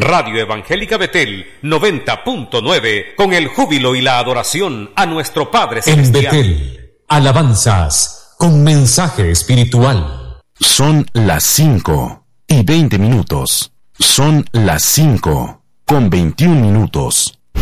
Radio Evangélica Betel 90.9, con el júbilo y la adoración a nuestro Padre Celestial. En Betel, alabanzas con mensaje espiritual. Son las 5:20. Son las 5:21.